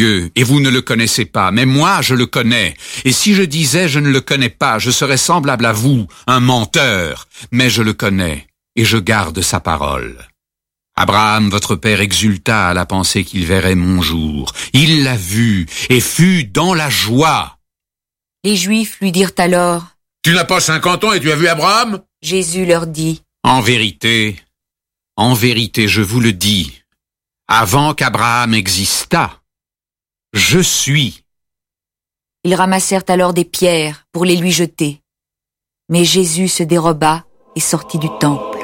Dieu, et vous ne le connaissez pas, mais moi je le connais. Et si je disais je ne le connais pas, je serais semblable à vous, un menteur. Mais je le connais, et je garde sa parole. Abraham, votre père, exulta à la pensée qu'il verrait mon jour. Il l'a vu, et fut dans la joie. Les Juifs lui dirent alors: Tu n'as pas 50 ans et tu as vu Abraham? Jésus leur dit: En vérité, je vous le dis, avant qu'Abraham existât, je suis. Ils ramassèrent alors des pierres pour les lui jeter. Mais Jésus se déroba et sortit du temple.